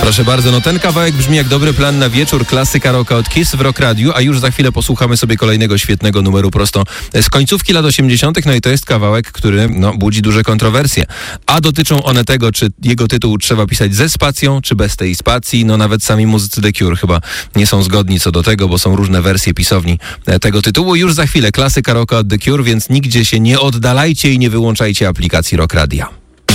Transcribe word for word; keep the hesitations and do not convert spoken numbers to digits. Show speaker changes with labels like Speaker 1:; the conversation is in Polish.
Speaker 1: Proszę bardzo, no ten kawałek brzmi jak dobry plan na wieczór, klasyka rocka od Kiss w Rock Radio, a już za chwilę posłuchamy sobie kolejnego świetnego numeru prosto z końcówki lat osiemdziesiątych. No i to jest kawałek, który no, budzi duże kontrowersje. A dotyczą one tego, czy jego tytuł trzeba pisać ze spacją, czy bez tej spacji. No nawet sami muzycy The Cure chyba nie są zgodni co do tego, bo są różne wersje pisowni tego tytułu. Już za chwilę klasyka rocka od The Cure, więc nigdzie się nie oddalajcie i nie wyłączajcie aplikacji Rock Radia.